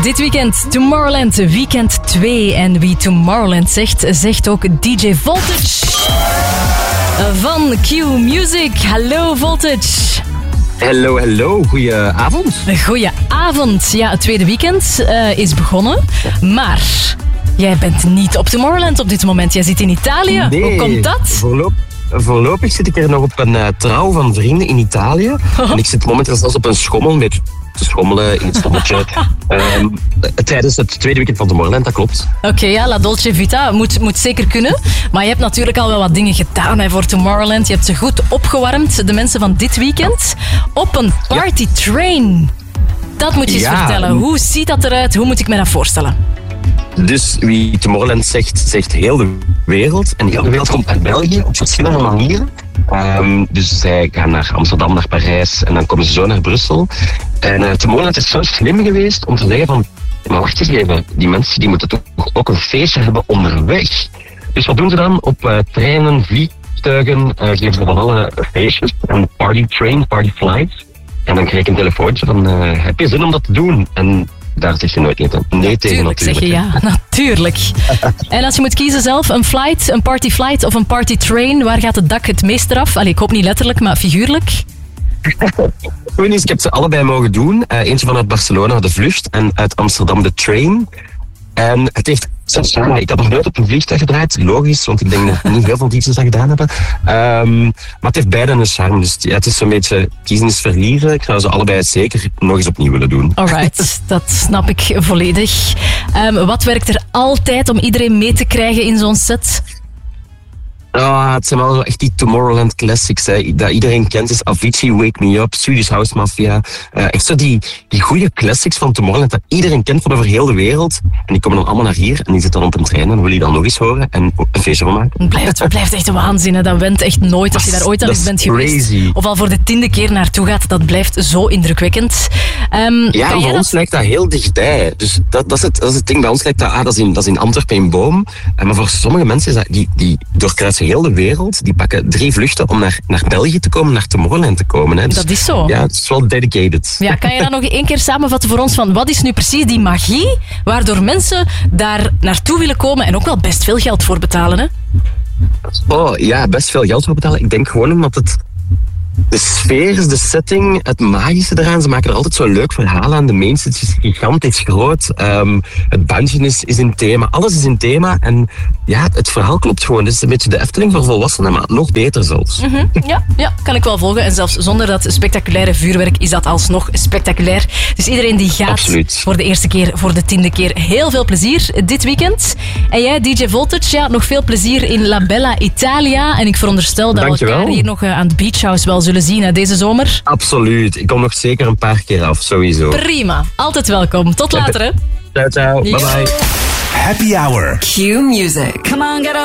Dit weekend Tomorrowland, weekend 2. En wie Tomorrowland zegt, zegt ook DJ Voltage van Q Music. Hallo Voltage. Hallo. Goedenavond. Goedenavond. Ja, het tweede weekend is begonnen, maar jij bent niet op Tomorrowland op dit moment. Jij zit in Italië. Nee, hoe komt dat? Voorlopig zit ik er nog op een trouw van vrienden in Italië. En ik zit momenteel zelfs op een schommel, een beetje te schommelen in het stommetje. Tijdens het tweede weekend van Tomorrowland, dat klopt. Oké, ja, La Dolce Vita moet zeker kunnen. Maar je hebt natuurlijk al wel wat dingen gedaan voor Tomorrowland. Je hebt ze goed opgewarmd, de mensen van dit weekend, op een partytrain. Dat moet je eens vertellen. Hoe ziet dat eruit? Hoe moet ik me dat voorstellen? Dus wie Tomorrowland zegt heel de wereld. En die hele wereld komt uit België op verschillende manieren. Dus zij gaan naar Amsterdam, naar Parijs en dan komen ze zo naar Brussel. En Tomorrowland is zo slim geweest om te zeggen van... Maar wacht eens even, die mensen die moeten toch ook een feestje hebben onderweg. Dus wat doen ze dan? Op treinen, vliegtuigen geven ze van alle feestjes. Een party train, party flights. En dan krijg ik een telefoontje van... heb je zin om dat te doen? En... daar zeg je nooit nee tegen natuurlijk. Zeg je ja, natuurlijk. En als je moet kiezen zelf, een flight, een party flight of een party train, waar gaat het dak het meest eraf? Allee, ik hoop niet letterlijk, maar figuurlijk. Ik heb ze allebei mogen doen. Eentje vanuit Barcelona, de vlucht, en uit Amsterdam, de train. En het heeft... Ik had nog nooit op een vliegtuig gedraaid, logisch, want ik denk dat niet heel veel DJ's dat gedaan hebben. Maar het heeft beide een charme, dus ja, het is zo'n beetje kiezen is verliezen. Ik zou ze allebei zeker nog eens opnieuw willen doen. Alright, dat snap ik volledig. Wat werkt er altijd om iedereen mee te krijgen in zo'n set? Het zijn wel echt die Tomorrowland classics, hè, dat iedereen kent. Is Avicii, Wake Me Up, Swedish House Mafia. Echt zo die goede classics van Tomorrowland dat iedereen kent van over heel de wereld. En die komen dan allemaal naar hier en die zitten dan op een trein en wil je dan nog eens horen en een feestje van maken. Het blijft echt een waanzin, hè. Dat went echt nooit als je daar ooit al eens bent geweest. Of al voor de 10e keer naartoe gaat, dat blijft zo indrukwekkend. Voor ons lijkt dat heel dichtbij. Dus dat is het ding. Bij ons lijkt dat, dat is in Antwerpen in Boom. Maar voor sommige mensen is dat, die doorkruisen heel de wereld, die pakken 3 vluchten om naar België te komen, naar Tomorrowland te komen. Hè. Dus, dat is zo. Ja, het is wel dedicated. Ja, kan je dat nog 1 keer samenvatten voor ons van wat is nu precies die magie waardoor mensen daar naartoe willen komen en ook wel best veel geld voor betalen, hè? Oh ja, best veel geld voor betalen. Ik denk gewoon omdat het de sfeer is, de setting, het magische eraan. Ze maken er altijd zo'n leuk verhaal aan. De mainstage is gigantisch groot. Het bandje is in thema. Alles is in thema. En ja, het verhaal klopt gewoon. Het is een beetje de Efteling voor volwassenen, maar nog beter zelfs. Mm-hmm. Ja, kan ik wel volgen. En zelfs zonder dat spectaculaire vuurwerk is dat alsnog spectaculair. Dus iedereen die gaat voor de eerste keer, voor de 10e keer, heel veel plezier dit weekend. En jij, DJ Voltage, nog veel plezier in La Bella Italia. En ik veronderstel dat we elkaar hier nog aan het Beach House wel zullen zien, hè, deze zomer. Absoluut. Ik kom nog zeker een paar keer af, sowieso. Prima. Altijd welkom. Tot later, hè. Ciao. Bye bye. Happy Hour. Q Music. Come on, get up.